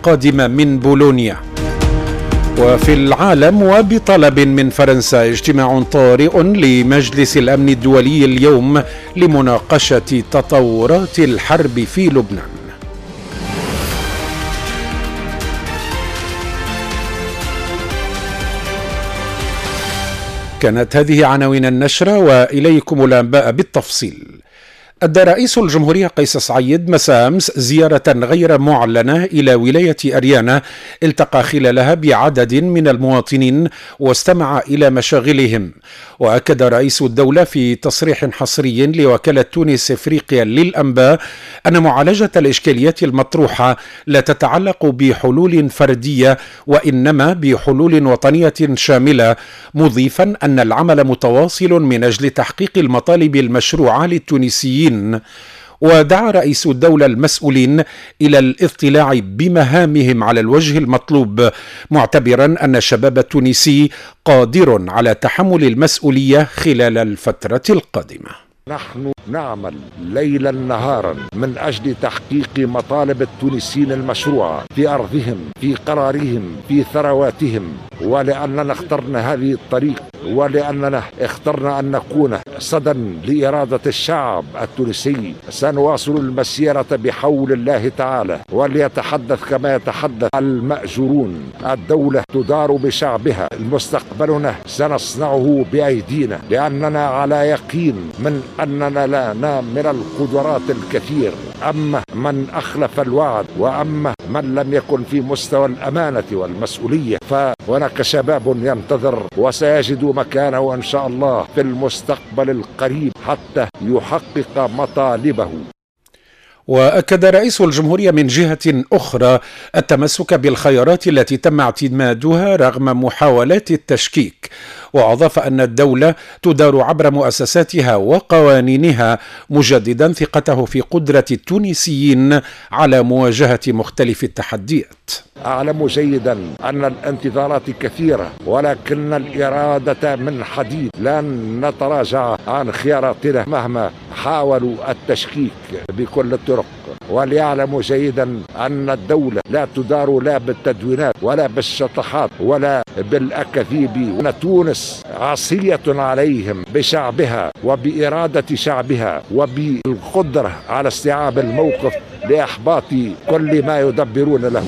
القادمة من بولونيا. وفي العالم، وبطلب من فرنسا، اجتماع طارئ لمجلس الأمن الدولي اليوم لمناقشة تطورات الحرب في لبنان. كانت هذه عناوين النشرة، وإليكم الأنباء بالتفصيل. أدى رئيس الجمهورية قيس سعيد مساء أمس زيارة غير معلنة إلى ولاية أريانا، التقى خلالها بعدد من المواطنين واستمع إلى مشاغلهم. وأكد رئيس الدولة في تصريح حصري لوكالة تونس إفريقيا للأنباء أن معالجة الإشكاليات المطروحة لا تتعلق بحلول فردية، وإنما بحلول وطنية شاملة، مضيفا أن العمل متواصل من أجل تحقيق المطالب المشروعة للتونسيين. ودعا رئيس الدولة المسؤولين إلى الاطلاع بمهامهم على الوجه المطلوب، معتبرا أن الشباب التونسي قادر على تحمل المسؤولية خلال الفترة القادمة. نحن نعمل ليلا نهارا من أجل تحقيق مطالب التونسيين المشروعة في أرضهم، في قرارهم، في ثرواتهم، ولأننا اخترنا هذه الطريق، ولأننا اخترنا أن نكون صدى لإرادة الشعب التونسي. سنواصل المسيرة بحول الله تعالى، وليتحدث كما يتحدث المأجورون. الدولة تدار بشعبها، مستقبلنا سنصنعه بأيدينا، لأننا على يقين من أننا لا نام من القدرات الكثير. أما من أخلف الوعد، وأما من لم يكن في مستوى الأمانة والمسؤولية، فهناك شباب ينتظر وسيجد مكانه إن شاء الله في المستقبل القريب حتى يحقق مطالبه. وأكد رئيس الجمهورية من جهة أخرى التمسك بالخيارات التي تم اعتمادها رغم محاولات التشكيك، وأضاف أن الدولة تدار عبر مؤسساتها وقوانينها، مجددا ثقته في قدرة التونسيين على مواجهة مختلف التحديات. أعلم جيدا أن الانتظارات كثيرة، ولكن الإرادة من حديد. لن نتراجع عن خياراتنا مهما حاولوا التشكيك بكل الطرق. وليعلموا جيدا أن الدولة لا تدار لا بالتدوينات ولا بالشطحات ولا بالأكاذيب. وأن تونس عصية عليهم بشعبها وبإرادة شعبها وبالقدرة على استيعاب الموقف لإحباط كل ما يدبرون له.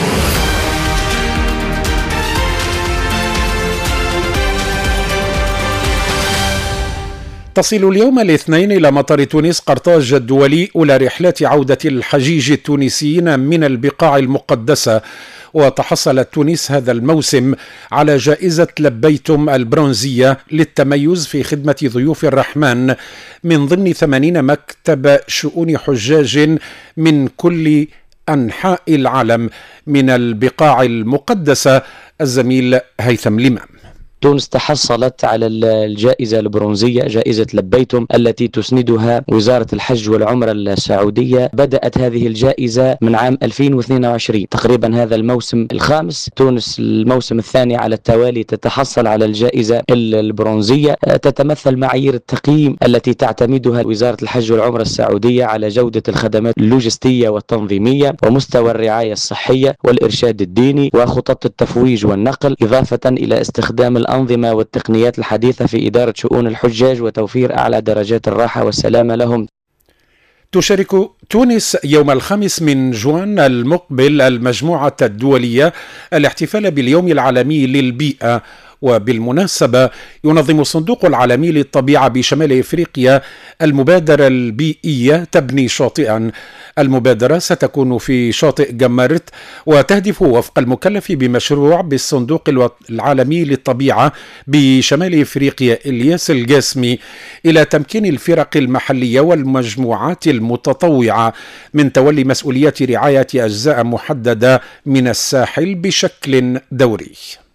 تصل اليوم الاثنين إلى مطار تونس قرطاج الدولي أولى رحلات عودة الحجيج التونسيين من البقاع المقدسة. وتحصلت تونس هذا الموسم على جائزة لبيتم البرونزية للتميز في خدمة ضيوف الرحمن من ضمن 80 مكتب شؤون حجاج من كل أنحاء العالم من البقاع المقدسة. الزميل هيثم الإمام. تونس تحصلت على الجائزة البرونزية، جائزة لبيتم، التي تسندها وزارة الحج والعمرة السعودية. بدأت هذه الجائزة من عام 2022، تقريبا هذا الموسم الخامس. تونس الموسم الثاني على التوالي تتحصل على الجائزة البرونزية. تتمثل معايير التقييم التي تعتمدها وزارة الحج والعمرة السعودية على جودة الخدمات اللوجستية والتنظيمية، ومستوى الرعاية الصحية والإرشاد الديني، وخطط التفويج والنقل، إضافة إلى استخدام الأنظمة والتقنيات الحديثة في إدارة شؤون الحجاج وتوفير أعلى درجات الراحة والسلامة لهم. تشارك تونس يوم الخامس من جوان المقبل المجموعة الدولية الاحتفال باليوم العالمي للبيئة. وبالمناسبة ينظم الصندوق العالمي للطبيعة بشمال إفريقيا المبادرة البيئية تبني شاطئا. المبادرة ستكون في شاطئ جمرت، وتهدف وفق المكلف بمشروع بالصندوق العالمي للطبيعة بشمال إفريقيا إلياس الجاسمي إلى تمكين الفرق المحلية والمجموعات المتطوعة من تولي مسؤولية رعاية أجزاء محددة من الساحل بشكل دوري.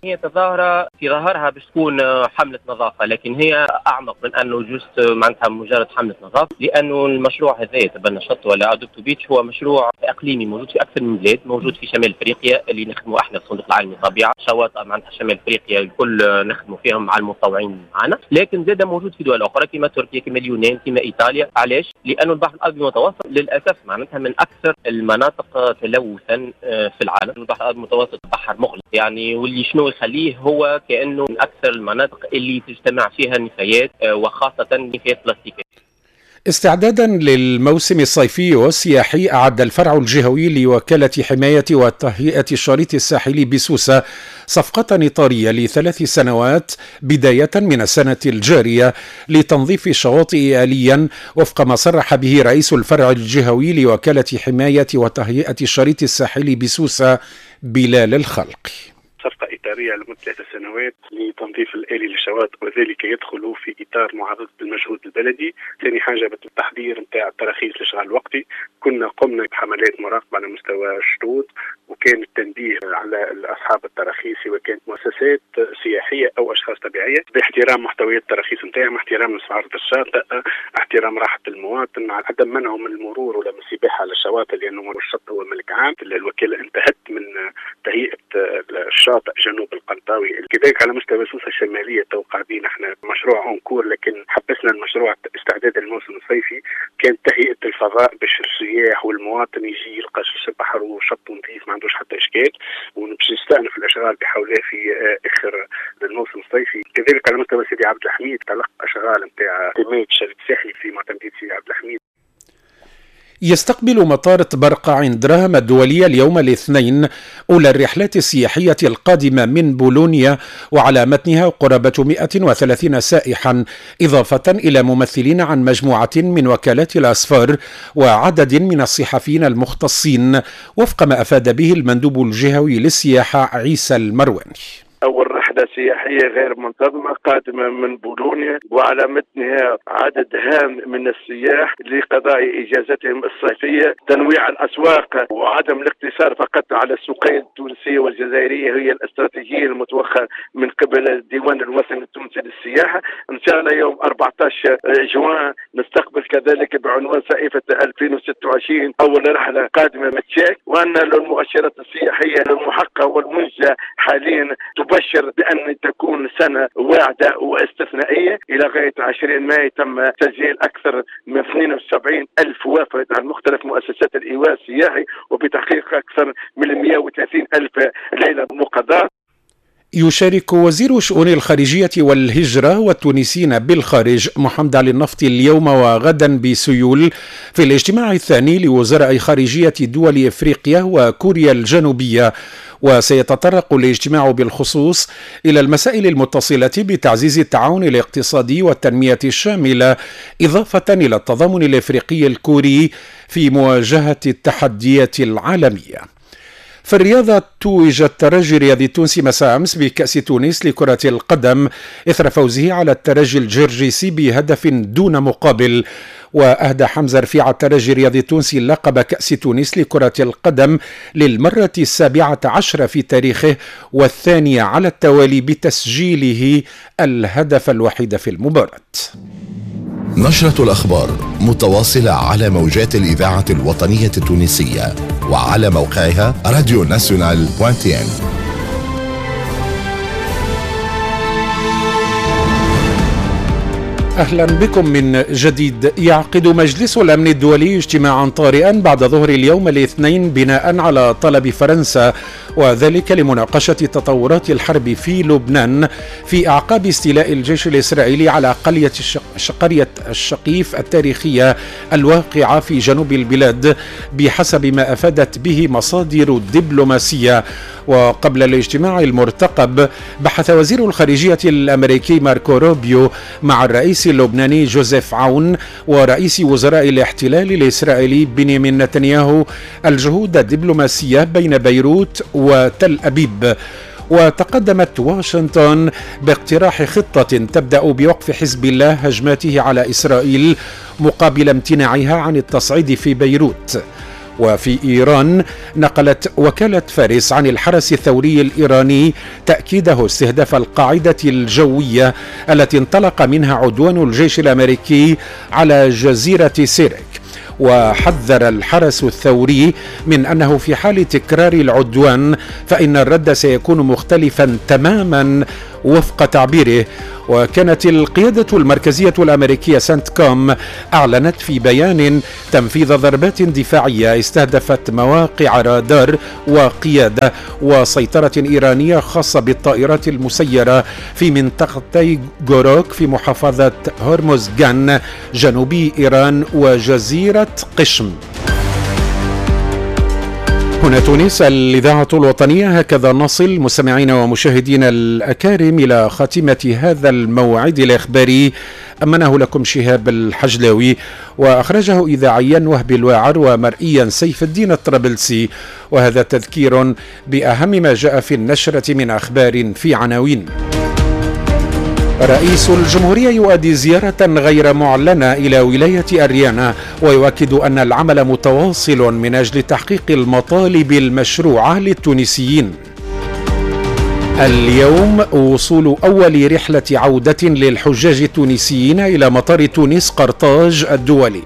هي تظاهرة في ظاهرها باش تكون حملة نظافة، لكن هي أعمق من أنه جست معناتها مجرد حملة نظافة، لأنه المشروع هذا تبع نشاط ولا أدوبتو بيتش هو مشروع إقليمي موجود في أكثر من بلاد، موجود في شمال أفريقيا اللي نخدموا احنا في الصندوق العالمي للطبيعة، شواطئ معناتها شمال أفريقيا الكل نخدموا فيهم مع المتطوعين معنا، لكن زاد موجود في دول أخرى كما تركيا كما اليونان كما إيطاليا. علاش؟ لأنه البحر الأبيض المتوسط للأسف معناتها من أكثر المناطق تلوثا في العالم. البحر الأبيض المتوسط بحر مغلق يعني، واللي شنو يخليه هو كأنه من أكثر المناطق اللي تجتمع فيها النفايات وخاصة نفايات بلاستيكية. استعدادا للموسم الصيفي والسياحي، أعد الفرع الجهوي لوكالة حماية وتهيئة الشريط الساحلي بسوسة صفقة إطارية ل3 سنوات بداية من السنة الجارية لتنظيف الشواطئ آليا، وفق ما صرح به رئيس الفرع الجهوي لوكالة حماية وتهيئة الشريط الساحلي بسوسة بلال الخلقي. صفقة إطارية لمدة 3 سنوات لتنظيف الآلي للشواطئ، وذلك يدخل في إطار معارضة المجهود البلدي. ثاني حاجة بالتحضير نتاع التراخيص للشغل الوقتي، كنا قمنا بحملات مراقبة على مستوى الشروط، وكان التنبيه على أصحاب التراخيص سواء كانت مؤسسات سياحية أو أشخاص طبيعية باحترام محتويات التراخيص نتاعهم، احترام سعارة الشاطئ، احترام راحة المواطن، عدم منعهم من المرور ولا من السباحة على الشواطئ لأنه الشط هو ملك عام. الوكالة انتهت من تهيئة الشاطئ جنوب القنطاوي، كذلك على مستوى سوسة الشمالية توقع بينا احنا مشروع أونكور، لكن حبسنا المشروع استعداد الموسم الصيفي. كان تهيئة الفضاء باش السياح والمواطن يجي يلقى البحر وشط نظيف ما عندوش حتى إشكال، وباش يستأنف الأشغال بحوله في آخر الموسم الصيفي. كذلك على مستوى سيدي عبد الحميد تلقى أشغال نتاع حماية الشريط الساحلي في معتمدية سيدي عبد الحميد. يستقبل مطار برقع دراهم الدولية اليوم الاثنين أولى الرحلات السياحية القادمة من بولونيا، وعلى متنها قرابة 130 سائحا، إضافة إلى ممثلين عن مجموعة من وكالات الأسفار وعدد من الصحفيين المختصين، وفق ما أفاد به المندوب الجهوي للسياحة عيسى المرواني. أول رحلة سياحية غير منتظمة قادمة من بولونيا، وعلى متنها عدد هام من السياح لقضاء إجازتهم الصيفية. تنويع الأسواق وعدم الاقتصار فقط على السوقين التونسية والجزائرية هي الاستراتيجية المتوخى من قبل الديوان الوطني التونسي للسياحة. إن شاء الله يوم 14 جوان نستقبل كذلك بعنوان صيفة 2026 أول رحلة قادمة من تشيك، وأن المؤشرات السياحية المحققة والمنجزة حاليا تبشر بأن تكون سنة واعدة واستثنائية. إلى غاية 20 مايو تم تسجيل أكثر من 72 ألف وافد عن مختلف مؤسسات الإيواء السياحي، وبتحقيق أكثر من 130 ألف ليلة مقضاة. يشارك وزير شؤون الخارجية والهجرة والتونسيين بالخارج محمد علي النفطي اليوم وغدا بسيول في الاجتماع الثاني لوزراء خارجية دول إفريقيا وكوريا الجنوبية، وسيتطرق الاجتماع بالخصوص إلى المسائل المتصلة بتعزيز التعاون الاقتصادي والتنمية الشاملة، إضافة إلى التضامن الإفريقي الكوري في مواجهة التحديات العالمية. في الرياضة، توج الترجي الرياضي التونسي مساء أمس بكأس تونس لكرة القدم إثر فوزه على الترجي الجرجيسي بهدف دون مقابل. وأهدى حمزة رفيع الترجي الرياضي التونسي لقب كأس تونس لكرة القدم للمرة 17 في تاريخه، والثانية على التوالي بتسجيله الهدف الوحيد في المباراة. نشرة الأخبار متواصلة على موجات الإذاعة الوطنية التونسية وعلى موقعها radionational.tn. أهلا بكم من جديد. يعقد مجلس الأمن الدولي اجتماعا طارئا بعد ظهر اليوم الاثنين بناء على طلب فرنسا، وذلك لمناقشة تطورات الحرب في لبنان في أعقاب استيلاء الجيش الإسرائيلي على قرية الشقيف التاريخية الواقعة في جنوب البلاد بحسب ما أفادت به مصادر دبلوماسية. وقبل الاجتماع المرتقب بحث وزير الخارجية الأمريكي ماركو روبيو مع الرئيس اللبناني جوزيف عون ورئيس وزراء الاحتلال الإسرائيلي بنيامين نتنياهو الجهود الدبلوماسية بين بيروت وتل أبيب. وتقدمت واشنطن باقتراح خطة تبدأ بوقف حزب الله هجماته على إسرائيل مقابل امتناعها عن التصعيد في بيروت. وفي إيران نقلت وكالة فارس عن الحرس الثوري الإيراني تأكيده استهداف القاعدة الجوية التي انطلق منها عدوان الجيش الأمريكي على جزيرة سيرك. وحذر الحرس الثوري من أنه في حال تكرار العدوان فإن الرد سيكون مختلفا تماما وفق تعبيره. وكانت القيادة المركزية الأمريكية سنت كوم أعلنت في بيان تنفيذ ضربات دفاعية استهدفت مواقع رادار وقيادة وسيطرة إيرانية خاصة بالطائرات المسيرة في منطقتي غوروك في محافظة هرمزغان جنوبي إيران وجزيرة قشم. هنا تونس، الإذاعة الوطنية. هكذا نصل مستمعينا ومشاهدينا الأكارم إلى خاتمة هذا الموعد الإخباري. أمنه لكم شهاب الحجلاوي، وأخرجه إذاعيا وهب الواعر، ومرئيا سيف الدين الطرابلسي. وهذا تذكير بأهم ما جاء في النشرة من أخبار في عناوين. رئيس الجمهورية يؤدي زيارة غير معلنة إلى ولاية أريانا، ويؤكد أن العمل متواصل من أجل تحقيق المطالب المشروعة للتونسيين. اليوم وصول أول رحلة عودة للحجاج التونسيين إلى مطار تونس قرطاج الدولي.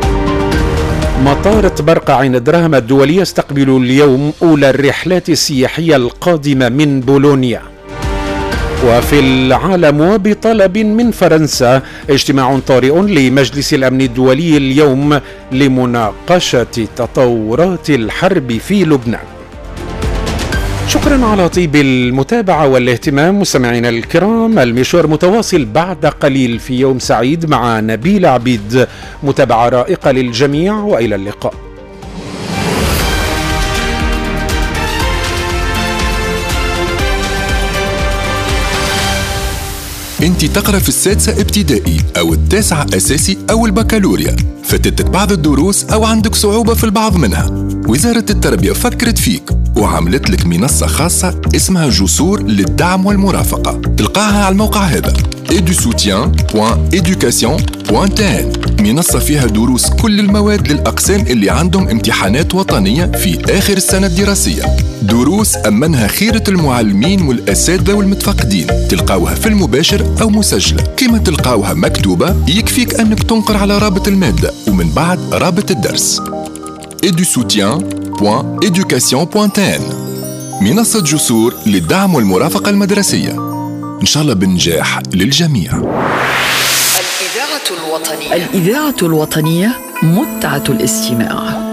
مطار طبرقة عين دراهم الدولي يستقبل اليوم أولى الرحلات السياحية القادمة من بولونيا. وفي العالم، وبطلب من فرنسا، اجتماع طارئ لمجلس الأمن الدولي اليوم لمناقشة تطورات الحرب في لبنان. شكرا على طيب المتابعة والاهتمام مستمعينا الكرام. المشوار متواصل بعد قليل في يوم سعيد مع نبيل عبيد. متابعة رائقة للجميع وإلى اللقاء. انت تقرأ في السادسة ابتدائي أو التاسعة أساسي أو البكالوريا، فاتتك بعض الدروس أو عندك صعوبة في البعض منها. وزارة التربية فكرت فيك وعملت لك منصة خاصة اسمها جسور للدعم والمرافقة. تلقاها على الموقع هذا edusoutien.education.tn. منصة فيها دروس كل المواد للأقسام اللي عندهم امتحانات وطنية في آخر السنة الدراسية. دروس أمنها خيرة المعلمين والأساتذة والمتفقدين. تلقاوها في المباشر أو مسجلة. كما تلقاوها مكتوبة يكفيك أنك تنقر على رابط المادة ومن بعد رابط الدرس. edusoutien.education.tn. منصة جسور للدعم والمرافقة المدرسية. إن شاء الله بالنجاح للجميع. الإذاعة الوطنية متعة الاستماع.